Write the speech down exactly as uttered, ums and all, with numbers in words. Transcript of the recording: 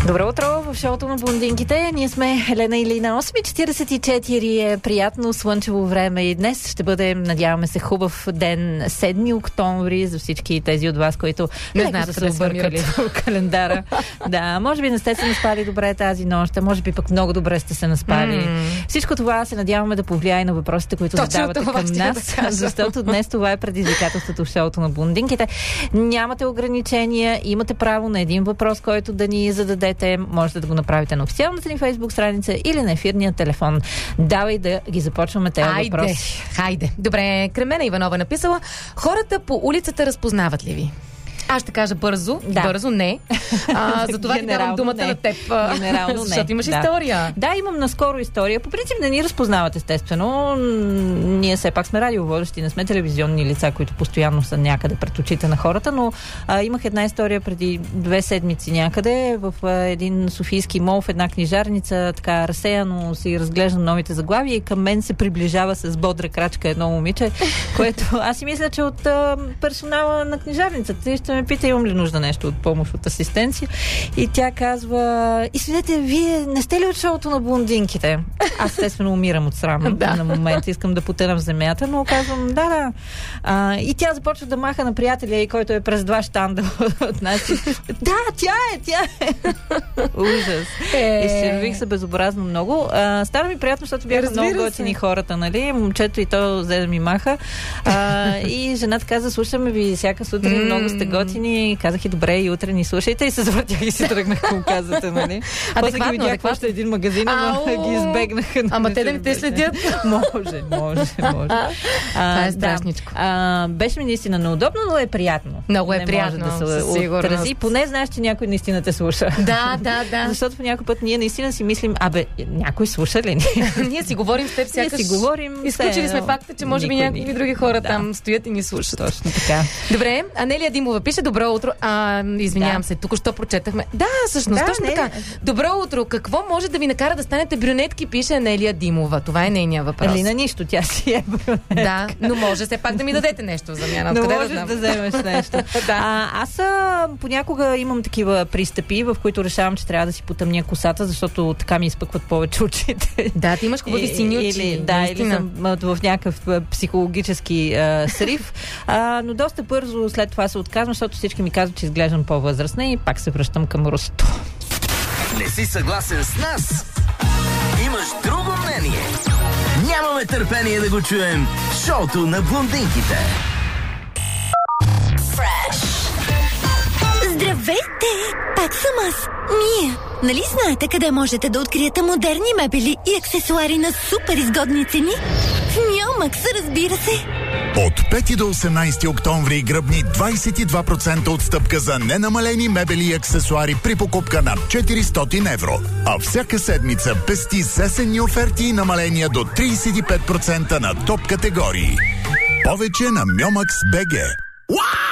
Добро утро в шоуто на блондинките. Ние сме Елена и Лина. осем и четиридесет и четири е приятно слънчево време и днес ще бъде, надяваме се, хубав ден. седми октомври за всички тези от вас, които не знаят да се объркали в календара. Да, може би не сте се наспали добре тази нощ, може би пък много добре сте се наспали. Mm. Всичко това се надяваме да повлияе на въпросите, които Точно задавате към нас, да защото днес това е предизвикателството в шоуто на блондинките. Нямате ограничения, имате право на един въпрос, който да ни зададете. Можете да го направите на официалната ни фейсбук страница или на ефирния телефон. Давай да ги започваме тези въпроси. Хайде. Добре, Кремена Иванова написала: хората по улицата разпознават ли ви? Аз ще кажа бързо. Да. Бързо не. А, затова ти давам думата не. на теб. Генерално не. Защото имаш да. история. Да, имам наскоро история. По принцип не ни разпознават, естествено. Ние все пак сме радиоводещи, не сме телевизионни лица, които постоянно са някъде пред очите на хората, но а, имах една история преди две седмици някъде в а, един софийски мол, в една книжарница, така разсеяно си разглеждам новите заглавия и към мен се приближава с бодра крачка едно момиче, което аз си мисля, че от а, персонала на книжарницата и ще ме пита, имам ли нужда нещо от помощ, от асистенция. И тя казва: извинете, вие не сте ли от шоуто на блондинките? Аз естествено умирам от срам да. на момента, искам да потъна в земята, но казвам да, да. А, и тя започва да маха на приятеля и който е през два щанда от нас. Да, тя е, тя е. Ужас. Е. Изсервих се безобразно много. А, стана ми приятно, защото бяха Разбира много готини хората, нали? Момчето и то взе да ми маха. А, и жената каза: слушаме ви всяка сутрин, mm. много сте готини. Казах и добре, и утре ни слушайте, и се завъртях и си тръгнах, какво казвате, нали? После ги видях още един магазин, ама ги избегнаха. Ама те да не те следят? Може, може, може. Това е страшничко. А, беше ми наистина неудобно, но е приятно. Много е не приятно, може да се отрази. Поне знаеш, че някой наистина те слуша. Да, да, да. Защото по някой път ние наистина си мислим: абе, някой слуша ли ни? Ние си говорим с теб, сякаш ние си говорим. Изключили сме факта, че може би някакви други хора да. там стоят и ни слушат. Точно така. Добре, Анелия Димова пише: добро утро. А, извинявам да. се, тук що прочетахме. Да, всъщност, да, точно не. така. Добро утро. Какво може да ви накара да станете брюнетки, пише Анелия Димова. Това е нейния въпрос. Или на нищо, тя си е брюнетка. Да, но може все пак да ми дадете нещо в замяна. Но Откъде можеш да, знам? да вземеш нещо. да. а, аз а, понякога имам такива пристъпи, в които решавам, че трябва да си потъмня косата, защото така ми изпъкват повече очите. Да, ти имаш хубави сини очи. Или, да, или съм в някакъв психологически а, срив. А, но доста бързо след това се отказвам, защото всички ми казват, че изглеждам по-възрастна и пак се връщам към русото. Не си съгласен с нас? Имаш друго мнение? Нямаме търпение да го чуем в шоуто на блондинките. Здравейте! Пак съм аз, Мия. Нали знаете къде можете да откриете модерни мебели и аксесуари на супер изгодни цени? В Миомакс, разбира се! От пети до осемнайсети октомври гръбни двайсет и два процента отстъпка за ненамалени мебели и аксесуари при покупка над четиристотин евро. А всяка седмица пести с есенни оферти и намаления до трийсет и пет процента на топ категории. Повече на Миомакс точка би джи.